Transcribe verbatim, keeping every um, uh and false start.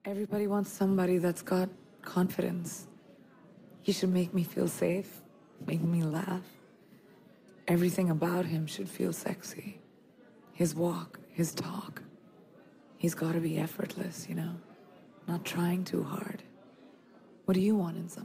Everybody wants somebody that's got confidence. He should make me feel safe, make me laugh. Everything about him should feel sexy. His walk, his talk. He's got to be effortless, you know? Not trying too hard. What do you want in someone?